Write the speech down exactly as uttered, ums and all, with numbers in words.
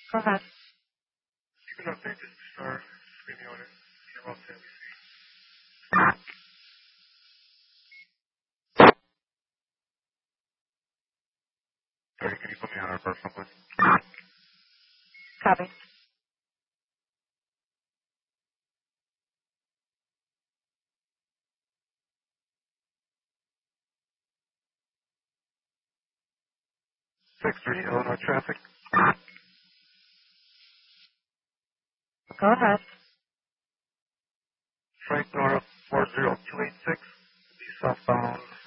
Go ahead. You can update this star. Screen on it. You're all set. Sorry, can you put me on our personal, please? Copy. six thirty Illinois traffic. Go ahead. Frank Nora four zero two eight six. Southbound